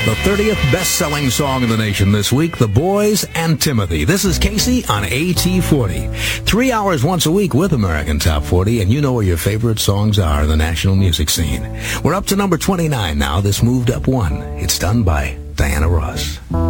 The 30th best-selling song in the nation this week, The Boys and Timothy. This is Casey on AT40. 3 hours once a week with American Top 40, and you know where your favorite songs are in the national music scene. We're up to number 29 now. This moved up one. It's done by Diana Ross.